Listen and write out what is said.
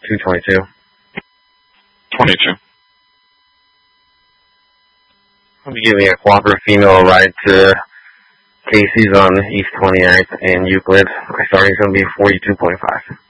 222. 22. I'll be giving a cooperative female a ride to Casey's on East 29th and Euclid. My starting's going to be 42.5.